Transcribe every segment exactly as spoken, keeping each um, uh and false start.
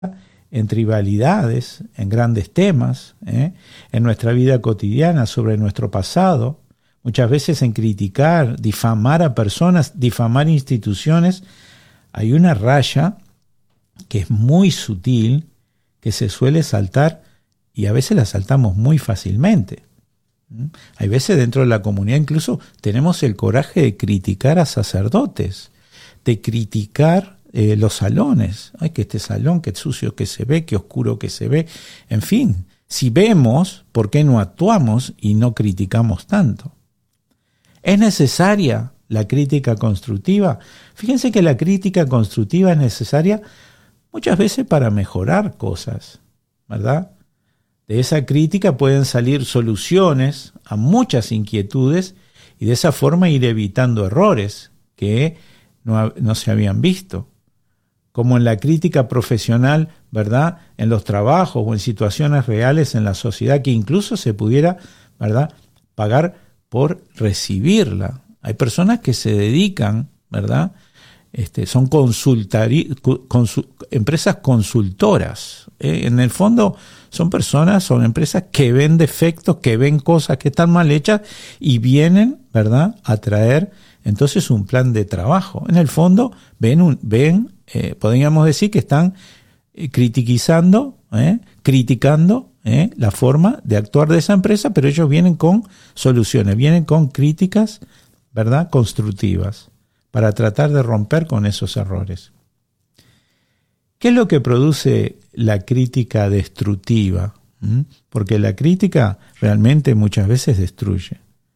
en trivialidades, en grandes temas, ¿eh? en nuestra vida cotidiana, sobre nuestro pasado, muchas veces en criticar, difamar a personas, difamar instituciones. Hay una raya que es muy sutil, que se suele saltar y a veces la saltamos muy fácilmente. ¿Mm? Hay veces dentro de la comunidad incluso tenemos el coraje de criticar a sacerdotes, de criticar eh, los salones. Ay, que este salón, qué sucio que se ve, qué oscuro que se ve. En fin, si vemos, ¿por qué no actuamos y no criticamos tanto? ¿Es necesaria la crítica constructiva? Fíjense que la crítica constructiva es necesaria muchas veces para mejorar cosas, ¿verdad? De esa crítica pueden salir soluciones a muchas inquietudes y de esa forma ir evitando errores que no, no se habían visto. Como en la crítica profesional, ¿verdad? En los trabajos o en situaciones reales en la sociedad que incluso se pudiera, ¿verdad?, pagar por recibirla. Hay personas que se dedican, ¿verdad?, Este, son consultari- consu- empresas consultoras. ¿eh? En el fondo son personas, son empresas que ven defectos, que ven cosas que están mal hechas y vienen, ¿verdad?, a traer entonces un plan de trabajo. En el fondo ven, un, ven eh, podríamos decir que están eh, critiquizando, eh, criticando eh, la forma de actuar de esa empresa, pero ellos vienen con soluciones, vienen con críticas, ¿verdad?, constructivas, para tratar de romper con esos errores. ¿Qué es lo que produce la crítica destructiva? ¿Mm? Porque la crítica realmente muchas veces destruye.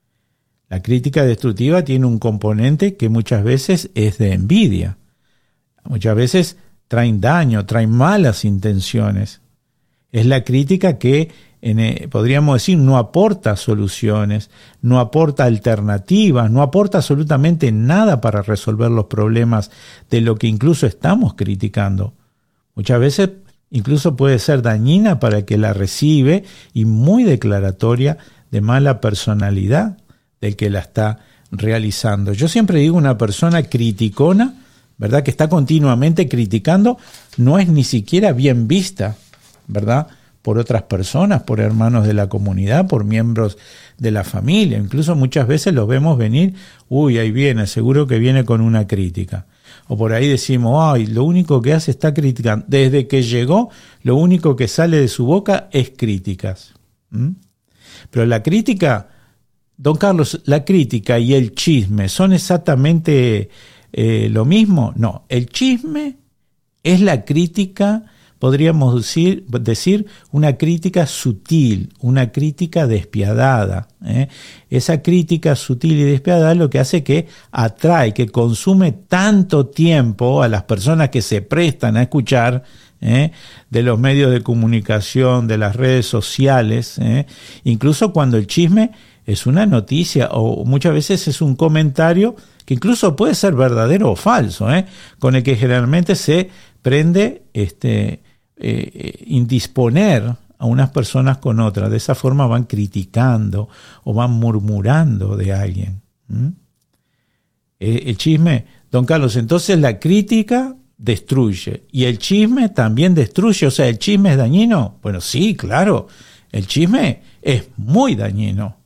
La crítica destructiva tiene un componente que muchas veces es de envidia. Muchas veces traen daño, traen malas intenciones. Es la crítica que En, podríamos decir, no aporta soluciones, no aporta alternativas, no aporta absolutamente nada para resolver los problemas de lo que incluso estamos criticando. Muchas veces incluso puede ser dañina para el que la recibe y muy declaratoria de mala personalidad del que la está realizando. Yo siempre digo, una persona criticona, ¿verdad?, que está continuamente criticando, no es ni siquiera bien vista, ¿verdad?, por otras personas, por hermanos de la comunidad, por miembros de la familia. Incluso muchas veces los vemos venir, uy, ahí viene, seguro que viene con una crítica. O por ahí decimos, ay, lo único que hace está criticando. Desde que llegó, lo único que sale de su boca es críticas. ¿Mm? Pero la crítica, don Carlos, la crítica y el chisme, ¿son exactamente eh, lo mismo? No, el chisme es la crítica, podríamos decir, decir una crítica sutil, una crítica despiadada. ¿eh? Esa crítica sutil y despiadada es lo que hace que atrae, que consume tanto tiempo a las personas que se prestan a escuchar, ¿eh? de los medios de comunicación, de las redes sociales, ¿eh? incluso cuando el chisme es una noticia o muchas veces es un comentario que incluso puede ser verdadero o falso, ¿eh? con el que generalmente se prende este eh, indisponer a unas personas con otras. De esa forma van criticando o van murmurando de alguien. ¿Mm? Eh, el chisme, don Carlos, entonces la crítica destruye y el chisme también destruye, o sea, ¿el chisme es dañino? Bueno, sí, claro, el chisme es muy dañino.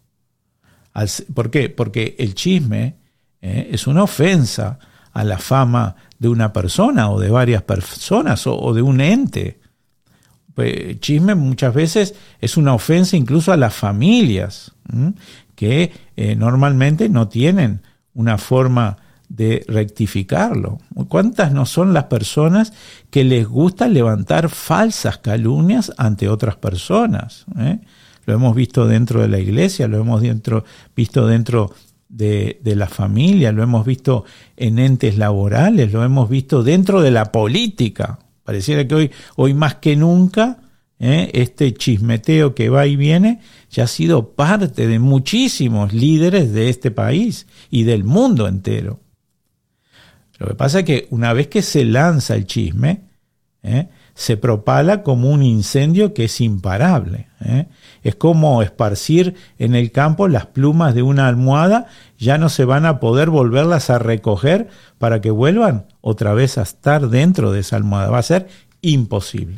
¿Por qué? Porque el chisme eh, es una ofensa a la fama de una persona o de varias personas o, o de un ente. El chisme muchas veces es una ofensa incluso a las familias, ¿m? que eh, normalmente no tienen una forma de rectificarlo. ¿Cuántas no son las personas que les gusta levantar falsas calumnias ante otras personas? ¿eh? Lo hemos visto dentro de la iglesia, lo hemos dentro, visto dentro de, de la familia, lo hemos visto en entes laborales, lo hemos visto dentro de la política. Pareciera que hoy, hoy más que nunca, ¿eh? este chismeteo que va y viene ya ha sido parte de muchísimos líderes de este país y del mundo entero. Lo que pasa es que una vez que se lanza el chisme, ¿eh? se propala como un incendio que es imparable. ¿eh? Es como esparcir en el campo las plumas de una almohada, ya no se van a poder volverlas a recoger para que vuelvan otra vez a estar dentro de esa almohada. Va a ser imposible.